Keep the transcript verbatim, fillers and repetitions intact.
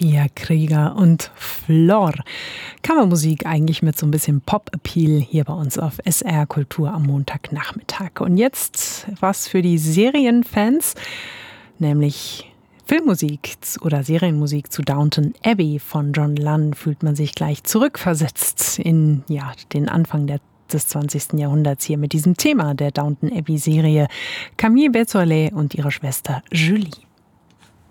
Sophia Krieger und Flor. Kammermusik eigentlich mit so ein bisschen Pop-Appeal hier bei uns auf S R Kultur am Montagnachmittag. Und jetzt was für die Serienfans, nämlich Filmmusik oder Serienmusik zu Downton Abbey von John Lunn. Fühlt man sich gleich zurückversetzt in ja, den Anfang der des zwanzigsten Jahrhunderts hier mit diesem Thema der Downton Abbey Serie. Camille Bezzolet und ihre Schwester Julie.